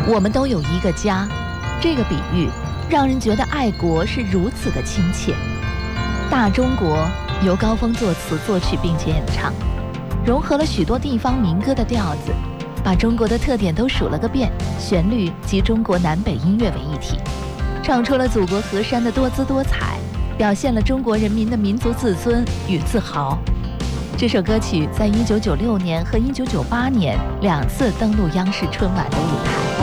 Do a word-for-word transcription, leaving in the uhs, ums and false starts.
我们都有一个家，这个比喻让人觉得爱国是如此的亲切。大中国由高峰作词作曲并且演唱，融合了许多地方民歌的调子，把中国的特点都数了个遍，旋律及中国南北音乐为一体，唱出了祖国河山的多姿多彩，表现了中国人民的民族自尊与自豪。这首歌曲在一九九六年和一九九八年两次登陆央视春晚的舞台。